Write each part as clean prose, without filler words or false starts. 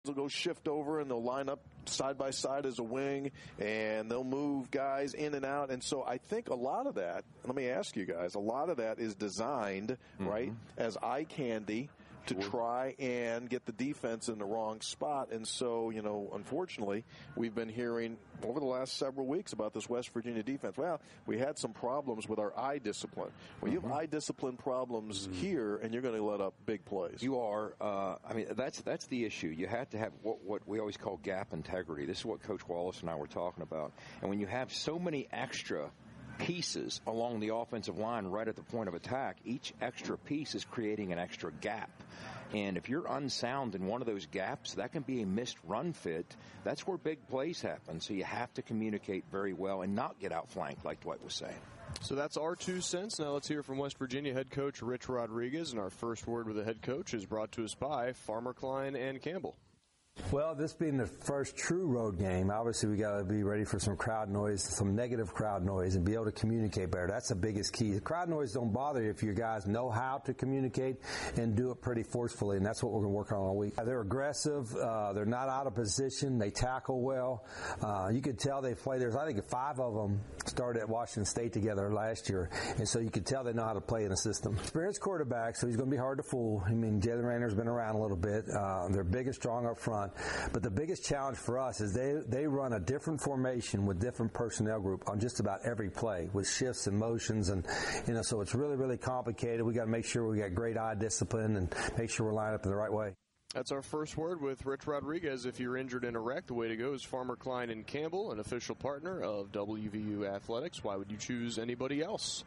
will go shift over and they'll line up side by side as a wing, and they'll move guys in and out. And so I think a lot of that, let me ask you guys, a lot of that is designed, right, as eye candy to try and get the defense in the wrong spot. And so, you know, unfortunately, we've been hearing over the last several weeks about this West Virginia defense. Well, we had some problems with our eye discipline. Well, you have eye discipline problems here, and you're going to let up big plays. You are. I mean, that's the issue. You have to have what we always call gap integrity. This is what Coach Wallace and I were talking about. And when you have so many extra pieces along the offensive line right at the point of attack, each extra piece is creating an extra gap. And if you're unsound in one of those gaps, that can be a missed run fit. That's where big plays happen. So you have to communicate very well and not get outflanked like Dwight was saying. So that's our 2 cents. Now let's hear from West Virginia head coach Rich Rodriguez. And our first word with the head coach is brought to us by Farmer Klein and Campbell. Well, this being the first true road game, obviously we got to be ready for some crowd noise, some negative crowd noise, and be able to communicate better. That's the biggest key. The crowd noise don't bother you if your guys know how to communicate and do it pretty forcefully, and that's what we're going to work on all week. They're aggressive. They're not out of position. They tackle well. You could tell they play. There's, I think, 5 of them started at Washington State together last year, and so you could tell they know how to play in a system. Experienced quarterback, so he's going to be hard to fool. I mean, Jalen Raynor's been around a little bit. They're big and strong up front. But the biggest challenge for us is they run a different formation with different personnel group on just about every play with shifts and motions, and so it's really, really complicated. We got to make sure we got great eye discipline and make sure we're lined up in the right way. That's our first word with Rich Rodriguez. If you're injured in a wreck, the way to go is Farmer Klein and Campbell, an official partner of WVU Athletics. Why would you choose anybody else?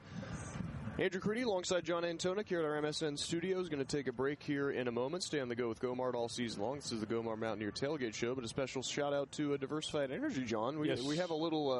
Andrew Creedy alongside John Antonik here at our MSN studios. Going to take a break here in a moment. Stay on the go with Gomart all season long. This is the Gomart Mountaineer Tailgate Show, but a special shout out to Diversified Energy, John. We have a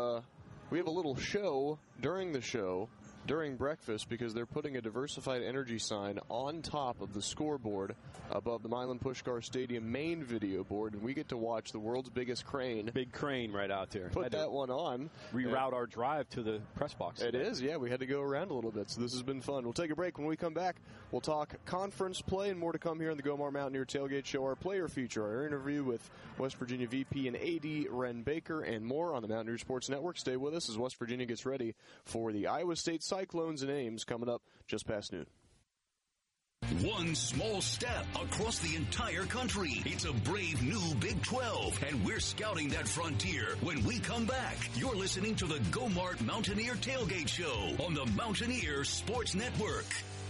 little show during the show. During breakfast, because they're putting a Diversified Energy sign on top of the scoreboard above the Milan Puskar Stadium main video board, and we get to watch the world's biggest crane. Big crane right out there. Put that one on. Reroute our drive to the press box. It is, yeah. We had to go around a little bit, so this has been fun. We'll take a break. When we come back, we'll talk conference play and more to come here on the Gomart Mountaineer Tailgate Show. Our player feature, our interview with West Virginia VP and AD Ren Baker, and more on the Mountaineer Sports Network. Stay with us as West Virginia gets ready for the Iowa State Cyclones and Ames coming up just past noon. One small step across the entire country. It's a brave new Big 12, and we're scouting that frontier. When we come back, you're listening to the Gomart Mountaineer Tailgate Show on the Mountaineer Sports Network.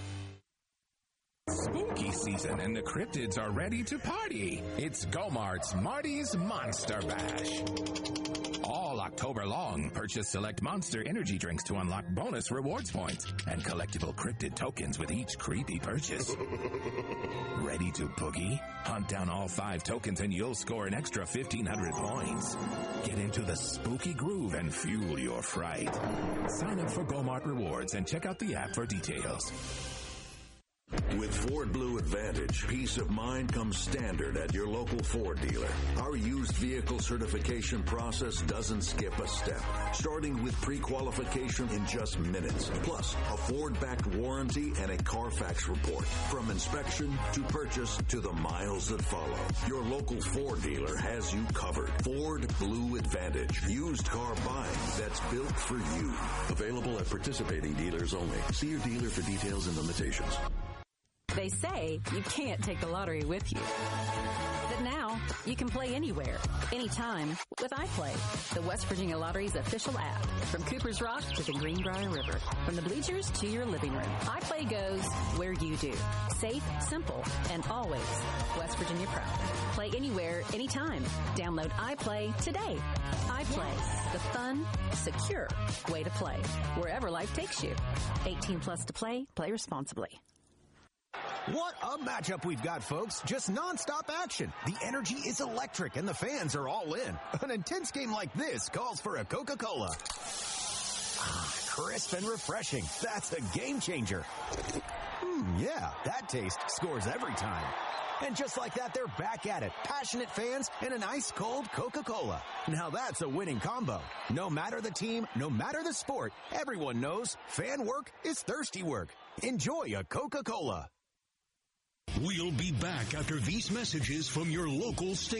Spooky season and the cryptids are ready to party. It's Gomart's Marty's Monster Bash. All October long, purchase select Monster energy drinks to unlock bonus rewards points and collectible cryptid tokens with each creepy purchase. Ready to boogie? Hunt down all 5 tokens and you'll score an extra 1,500 points. Get into the spooky groove and fuel your fright. Sign up for Gomart Rewards and check out the app for details. With Ford Blue Advantage, peace of mind comes standard at your local Ford dealer. Our used vehicle certification process doesn't skip a step, starting with pre-qualification in just minutes, plus a Ford-backed warranty and a Carfax report. From inspection to purchase to the miles that follow, your local Ford dealer has you covered. Ford Blue Advantage, used car buying that's built for you. Available at participating dealers only. See your dealer for details and limitations. They say you can't take the lottery with you. But now, you can play anywhere, anytime, with iPlay, the West Virginia Lottery's official app. From Cooper's Rock to the Greenbrier River, from the bleachers to your living room, iPlay goes where you do. Safe, simple, and always West Virginia proud. Play anywhere, anytime. Download iPlay today. iPlay, the fun, secure way to play, wherever life takes you. 18 plus to play. Play responsibly. What a matchup we've got, folks. Just nonstop action. The energy is electric and the fans are all in. An intense game like this calls for a Coca-Cola. Crisp and refreshing. That's a game changer. Yeah, that taste scores every time. And just like that, they're back at it. Passionate fans and an ice-cold Coca-Cola. Now that's a winning combo. No matter the team, no matter the sport, everyone knows fan work is thirsty work. Enjoy a Coca-Cola. We'll be back after these messages from your local station.